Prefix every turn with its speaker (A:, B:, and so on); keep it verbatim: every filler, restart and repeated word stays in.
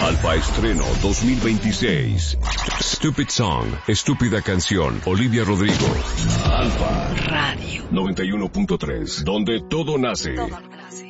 A: Alfa Estreno dos mil veintiséis. Stupid Song, estúpida canción. Olivia Rodrigo. Alfa Radio noventa y uno punto tres, donde todo nace.